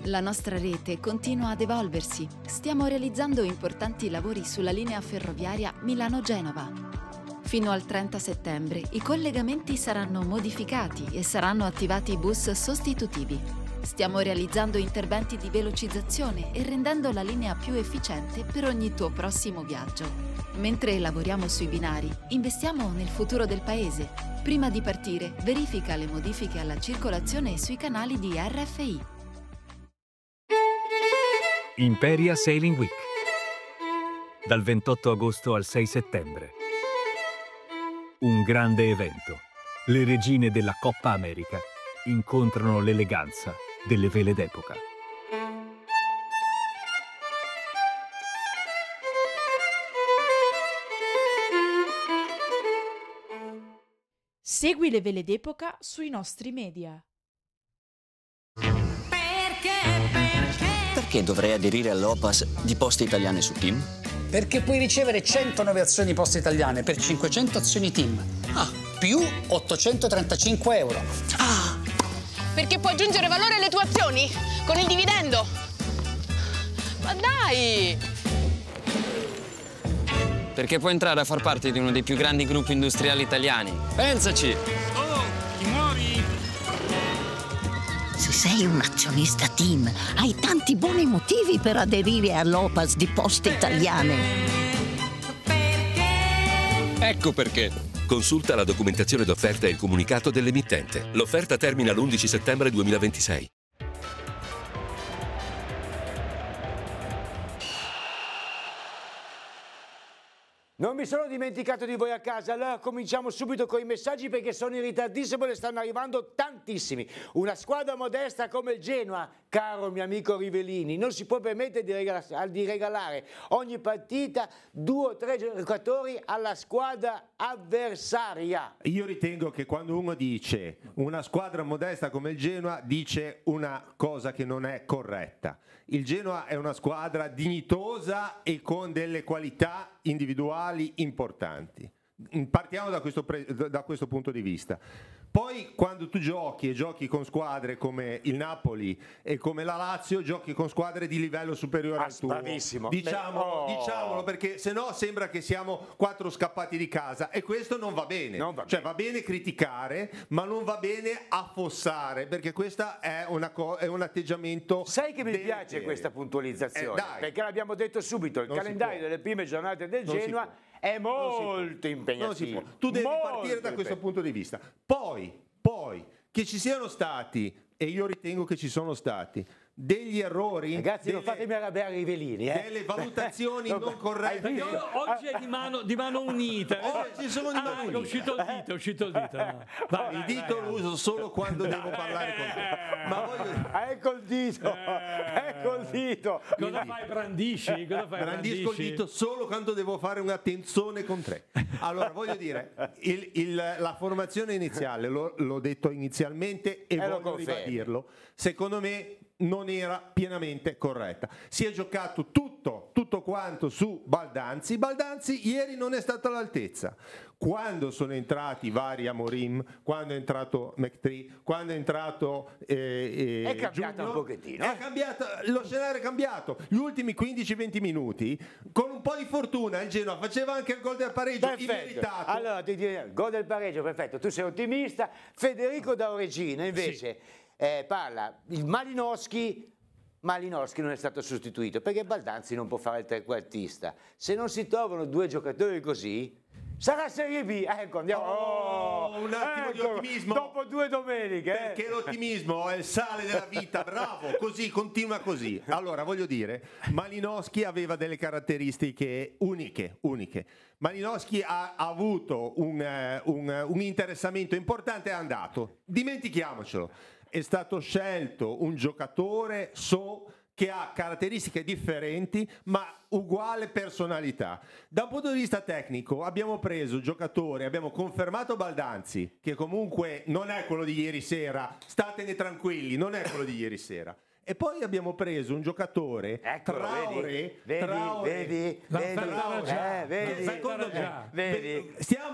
La nostra rete continua ad evolversi. Stiamo realizzando importanti lavori sulla linea ferroviaria Milano-Genova. Fino al 30 settembre i collegamenti saranno modificati e saranno attivati bus sostitutivi. Stiamo realizzando interventi di velocizzazione e rendendo la linea più efficiente per ogni tuo prossimo viaggio. Mentre lavoriamo sui binari, investiamo nel futuro del paese. Prima di partire, verifica le modifiche alla circolazione sui canali di RFI. Imperia Sailing Week, dal 28 agosto al 6 settembre. Un grande evento. Le regine della Coppa America incontrano l'eleganza delle vele d'epoca. Segui le vele d'epoca sui nostri media. Perché dovrei aderire all'OPAS di Poste Italiane su TIM? Perché puoi ricevere 109 azioni Poste Italiane per 500 azioni TIM. Più 835 euro. Perché puoi aggiungere valore alle tue azioni con il dividendo. Ma dai! Perché puoi entrare a far parte di uno dei più grandi gruppi industriali italiani. Pensaci! Oh, ti muovi? Se sei un azionista TIM, hai tanti buoni motivi per aderire all'OPAS di Poste Italiane. Ecco perché. Consulta la documentazione d'offerta e il comunicato dell'emittente. L'offerta termina l'11 settembre 2026. Non mi sono dimenticato di voi a casa, allora cominciamo subito con i messaggi perché sono in ritardissimo e ne stanno arrivando tantissimi. Una squadra modesta come il Genoa, caro mio amico Rivellini, non si può permettere di regalare ogni partita 2 o 3 giocatori alla squadra avversaria. Io ritengo che quando uno dice una squadra modesta come il Genoa dice una cosa che non è corretta. Il Genoa è una squadra dignitosa e con delle qualità individuali importanti. Partiamo da questo punto di vista. Poi quando tu giochi e giochi con squadre come il Napoli e come la Lazio, giochi con squadre di livello superiore al tuo. Bravissimo. Diciamolo perché sennò sembra che siamo 4 scappati di casa e questo non va bene. Va bene criticare, ma non va bene affossare, perché questo è un atteggiamento. Sai che mi piace questa puntualizzazione? Perché l'abbiamo detto subito, il calendario delle prime giornate del Genoa è molto impegnativo. Tu devi partire da questo punto di vista. Poi che ci siano stati, e io ritengo che ci sono stati, degli errori. Ragazzi, non fatemi arrabbiare i Rivellini. Delle valutazioni non corrette. Oggi è di mano unita. Oggi sono di mano unita. È uscito il dito. No. Il dito lo uso solo quando devo parlare con te. Ma voglio... Ecco il dito. Cosa fai? Brandisci? Brandisco il dito solo quando devo fare una tensione con te. Allora, voglio dire, la formazione iniziale, l'ho detto inizialmente e voglio ribadirlo, secondo me non era pienamente corretta. Si è giocato tutto quanto su Baldanzi. Baldanzi ieri non è stato all'altezza. Quando sono entrati vari Amorim, quando è entrato McTree, quando è entrato è cambiato Junior, un pochettino. Lo scenario è cambiato. Gli ultimi 15-20 minuti, con un po' di fortuna, il Genoa faceva anche il gol del pareggio immeritato. Allora, ti direi, gol del pareggio, perfetto. Tu sei ottimista. Federico da Oregina, invece... parla il Malinowski non è stato sostituito perché Baldanzi non può fare il trequartista. Se non si trovano 2 giocatori così sarà Serie B. Ecco, andiamo. Un attimo di ottimismo. Dopo 2 domeniche. Perché l'ottimismo è il sale della vita. Bravo, così, continua così. Allora, voglio dire, Malinowski aveva delle caratteristiche uniche. Malinowski ha avuto un interessamento importante, è andato. Dimentichiamocelo. È stato scelto un giocatore che ha caratteristiche differenti ma uguale personalità. Da un punto di vista tecnico abbiamo preso il giocatore, abbiamo confermato Baldanzi, che comunque non è quello di ieri sera, statene tranquilli, non è quello di ieri sera. E poi abbiamo preso un giocatore, Traoré, vedi. Stiamo